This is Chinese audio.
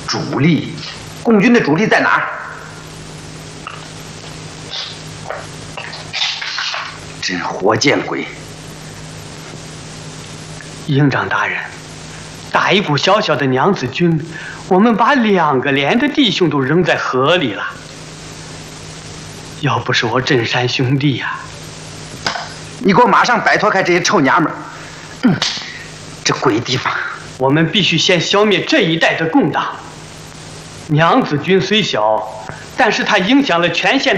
主力，共军的主力在哪儿？真活见鬼！ 营长大人，打一股小小的娘子军，我们把2个连的弟兄都扔在河里了。要不是我镇山兄弟呀， 你给我马上摆脱开这些臭娘们儿！这鬼地方！ 我们必须先消灭这一带的共党。娘子军虽小，但是它影响了全县。